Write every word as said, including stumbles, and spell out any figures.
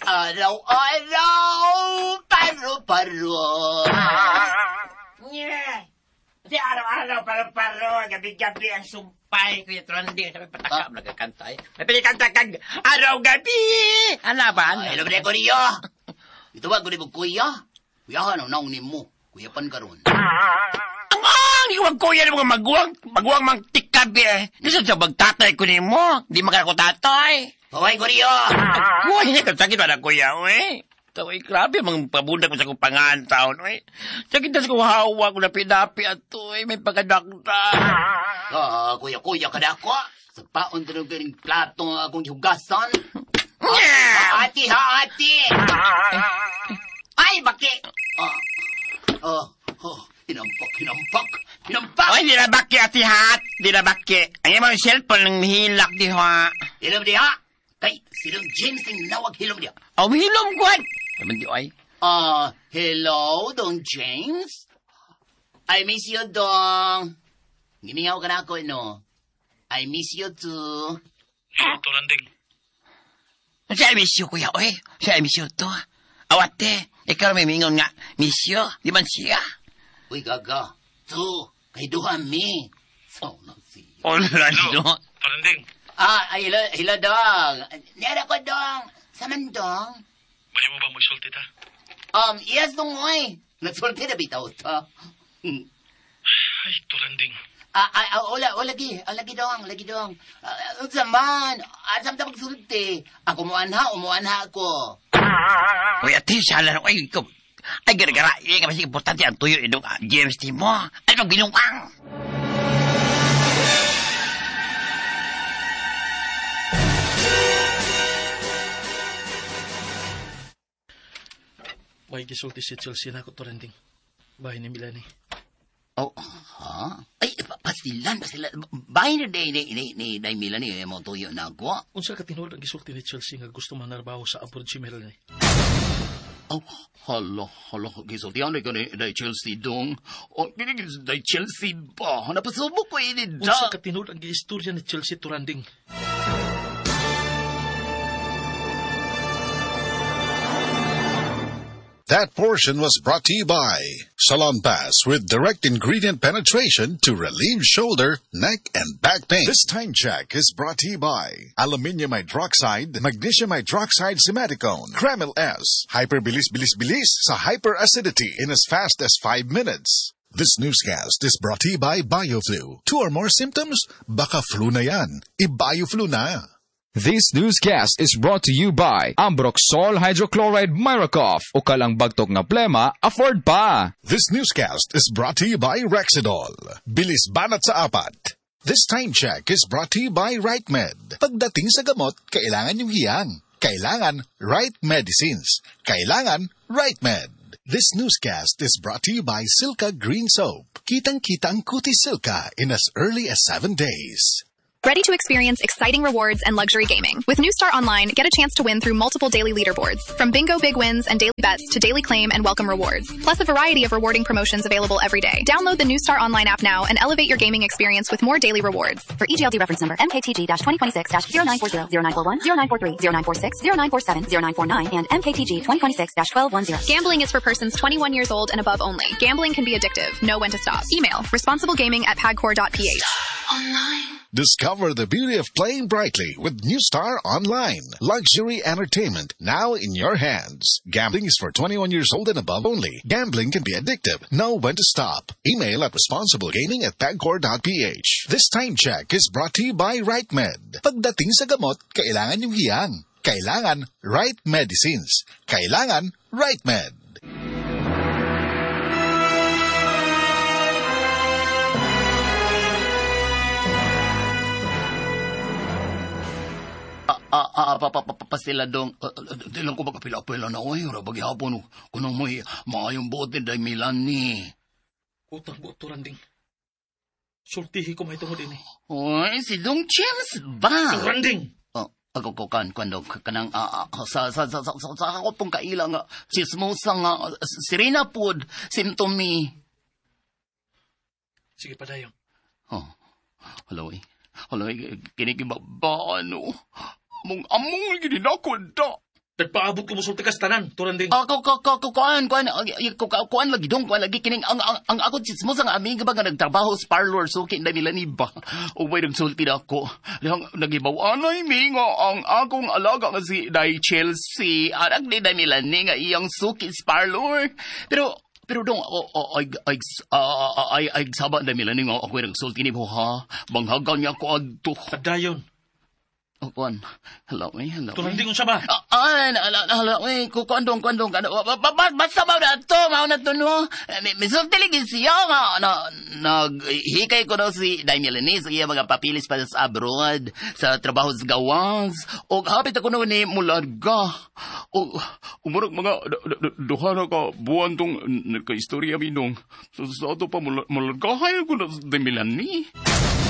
Araw-araw, paro-paro. Yeah. Di araw-araw, paro-paro, gabi-gabi ang sumpay. Kuya Tronding, sabi patakap, nagkakanta eh. May pinikanta kag araw-gabi. Ano ba? Ay, alam na ko niyo. Ito ba, kunin mo, kuya? Kuya, ano, naunin mo. Kuya pan karon. Ang iwag kuya ng mga maguwang, maguwang mang tikabi eh. Nasa sa magtatay ko ni mo, di magkako tatay. Kaway ko niyo. Kuya, kasakit ba na kuya, eh? Taway, grabe, mga pabundak mo sa kong pangantaon, eh. Sakit na sa kong hawa ko na pinapi ato, eh. May pagkadakta. Ah, kuya, kuya, kada ko. Sa paon tanong galing plato nga akong hugasan. Yeah! Haati, haati. Ay, baki. Ah, ah, oh, hinampak, hinampak, hinampak. Ay, di na baki, ati hat. Di na baki. Ang yung cellphone ng hilak, di ha. Hilom di ha? Kay, silang James ang nawag hilom di ha? Oh, hilom ko. Naman di, ay. Ah, hello, Dong James? I miss you, Dong. Giningaw ka na ako, no? I miss you, too. Yo, Toranding. Siya miss you, kuya, oy. Siya miss you, to. Awate, ikaw may mingon nga, miss you. Di man siya. Uy, gaga. Tu, kay duha mi. So, no, si... Oh, Yo, no. Toranding. Ah, ay, hila, hila, Dong. Nera ko, Dong. Saman, Dong. Bali mo ba mo sulti ta? Um, yes, Dong, oy. Nagsulti na bitaw ta. Ay, Toranding. Ah, ah, ah, ola, ola, lagi. Ah, lagi, Dong, lagi, Dong. Ah, saman. Asam ta magsulti. Ako mo anha, umuanha ako. Uy, ati, siya lang, ay, ikaw. Ay, gara-gara, eh, kasi importante ang tuyo, idong uh, James team mo. Ay, pag binungkang. May gisulti si Chelsea na ako, Toranding. Bahay ni Milani. Oh, ha? Ay, pa- pastilan, pastilan. Bahay na day, day, day, day, day, Mila ni, mo tuyo na ako. Unsa ka tinuod ang gisulti ni Chelsea nga gusto manarbaho sa abroad si Melanie? Oh, hala, hala, gisultihan na ka ni, day Chelsea dong. Oh, pinigil day Chelsea ba? Napasubok ko ini, Unsa da. ka tinuod ang giistorya ni Chelsea, Toranding? That portion was brought to you by Salon Pass with direct ingredient penetration to relieve shoulder, neck, and back pain. This time check is brought to you by Aluminium Hydroxide, Magnesium Hydroxide Simaticone, Kremil S, Hyperbilis Bilis Bilis sa hyperacidity in as fast as five minutes. This newscast is brought to you by BioFlu. Two or more symptoms? Baka flu na yan. I-BioFlu na. This newscast is brought to you by Ambroxol Hydrochloride Miracoff o kalang bagtok nga plema, afford pa. This newscast is brought to you by Rexidol. Bilis banat sa apat. This time check is brought to you by RightMed. Pagdating sa gamot, kailangan yung hiyang. Kailangan Right Medicines. Kailangan RightMed. This newscast is brought to you by Silka Green Soap. Kitang-kita ang kutis Silka in as early as seven days. Ready to experience exciting rewards and luxury gaming? With New Star Online, get a chance to win through multiple daily leaderboards. From bingo big wins and daily bets to daily claim and welcome rewards. Plus a variety of rewarding promotions available every day. Download the New Star Online app now and elevate your gaming experience with more daily rewards. For E G L D reference number M K T G twenty twenty-six zero nine four zero, zero nine four one, zero nine four three, zero nine four six, zero nine four seven, zero nine four nine, and M K T G twenty twenty-six twelve ten. Gambling is for persons twenty-one years old and above only. Gambling can be addictive. Know when to stop. Email responsiblegaming at pagcor dot p h. Discover the beauty of playing brightly with New Star Online. Luxury entertainment now in your hands. Gambling is for twenty-one years old and above only. Gambling can be addictive. Know when to stop. Email at responsiblegaming at pagcor dot p h. This time check is brought to you by RightMed. Pagdating sa gamot, kailangan yung hiyang. Kailangan Right Medicines. Kailangan RightMed. Ah, ah, pa, pa, pa, pa, sila dong. Uh, di lang ko makapila-pila na, oy. Rabagi hapon, kunang may maayong bote day Milan ni. Utang buot, Toranding. Sultihi ko may tungod ini. Oy, si Dong James ba? Toranding! Oh, ako ko kan, kwando, kanang, ah, ah, sa, sa, sa, sa, sa, sa ako pong kaila nga, sismusa nga, sirena pod, simptomi. Sige, padayon. Oh, hello, eh. Hello, eh, kinikiba ba, ano? Mong among gininakod da. Nagpaabot ko mo sulti ka sa tanan, Turanding. Ah, ko ko ko ko kuan kuan ko kuan lagi dong kuan lagi kining ang ang, ang ako chismos ang aming ba nga nagtrabaho sa parlor so kin nila ni ba. O may nagsulti na ako. Lang nagibaw anay mi nga ang akong alaga nga si Dai Chelsea. Anak ni nila ni nga iyang suki sa parlor. Pero pero dong ay ay ay ay saba na nila ni nga ako nagsulti ni mo ha. Banghagan niya ko adto. Padayon. Oh, kuan. Hello, eh, hello. Turanding unsa ba? Ah, ah, hello, eh, kuandong, kuandong, kuandong. Basta ba na to, mao na to, no? Misulti lagi siya, nga, na, naghikay ko na si Daimilani sa iya mga papilis pa sa abroad, sa trabaho sa gawas, o hapit ako na ni Mularga. O, umurag mga, duha na ka, buwan tong, nagka-istorya minong. Sa ato pa, Mularga, hayo ko na sa Daimilani.